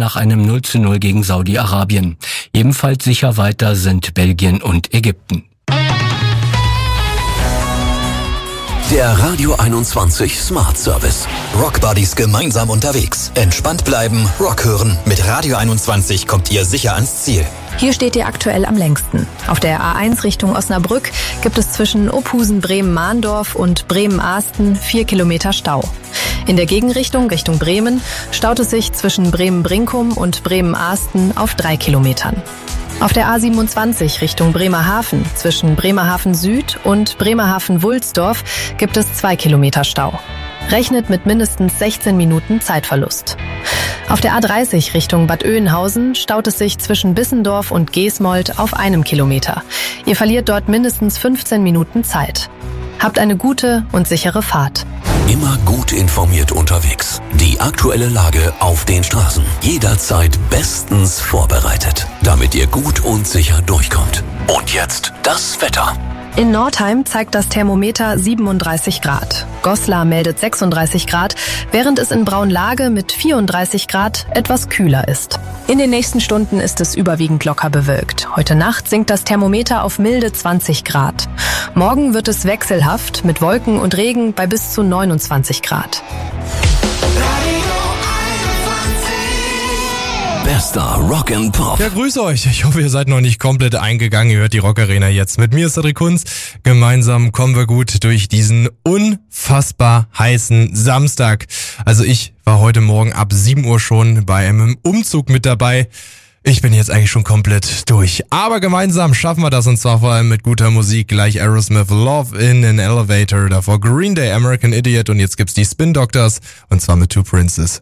nach einem 0:0 gegen Saudi-Arabien. Ebenfalls sicher weiter sind Belgien und Ägypten. Der Radio 21 Smart Service. Rockbuddies gemeinsam unterwegs. Entspannt bleiben, Rock hören. Mit Radio 21 kommt ihr sicher ans Ziel. Hier steht ihr aktuell am längsten. Auf der A1 Richtung Osnabrück gibt es zwischen Ophusen, Bremen-Mahndorf und Bremen-Ahsten 4 Kilometer Stau. In der Gegenrichtung Richtung Bremen staut es sich zwischen Bremen-Brinkum und Bremen-Ahsten auf 3 Kilometern. Auf der A27 Richtung Bremerhaven zwischen Bremerhaven Süd und Bremerhaven-Wulsdorf gibt es 2 Kilometer Stau. Rechnet mit mindestens 16 Minuten Zeitverlust. Auf der A30 Richtung Bad Oeynhausen staut es sich zwischen Bissendorf und Geesmold auf 1 Kilometer. Ihr verliert dort mindestens 15 Minuten Zeit. Habt eine gute und sichere Fahrt. Immer gut informiert unterwegs. Die aktuelle Lage auf den Straßen. Jederzeit bestens vorbereitet, damit ihr gut und sicher durchkommt. Und jetzt das Wetter. In Nordheim zeigt das Thermometer 37 Grad. Goslar meldet 36 Grad, während es in Braunlage mit 34 Grad etwas kühler ist. In den nächsten Stunden ist es überwiegend locker bewölkt. Heute Nacht sinkt das Thermometer auf milde 20 Grad. Morgen wird es wechselhaft mit Wolken und Regen bei bis zu 29 Grad. Bester Rock and Pop. Ja, grüße euch. Ich hoffe, ihr seid noch nicht komplett eingegangen. Ihr hört die Rock Arena jetzt. Mit mir ist Cedric Kunz. Gemeinsam kommen wir gut durch diesen unfassbar heißen Samstag. Also ich war heute Morgen ab 7 Uhr schon bei einem Umzug mit dabei. Ich bin jetzt eigentlich schon komplett durch. Aber gemeinsam schaffen wir das, und zwar vor allem mit guter Musik. Gleich Aerosmith, Love in an Elevator. Davor Green Day, American Idiot. Und jetzt gibt's die Spin Doctors. Und zwar mit Two Princes.